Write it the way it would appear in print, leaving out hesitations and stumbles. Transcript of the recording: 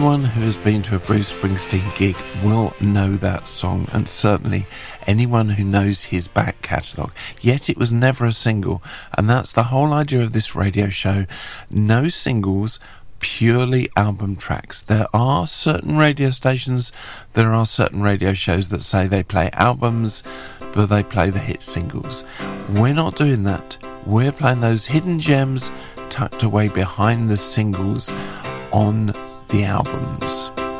Anyone who has been to a Bruce Springsteen gig will know that song, and certainly anyone who knows his back catalogue. Yet it was never a single, and that's the whole idea of this radio show. No singles, purely album tracks. There are certain radio stations, there are certain radio shows that say they play albums, but they play the hit singles. We're not doing that. We're playing those hidden gems tucked away behind the singles on the albums.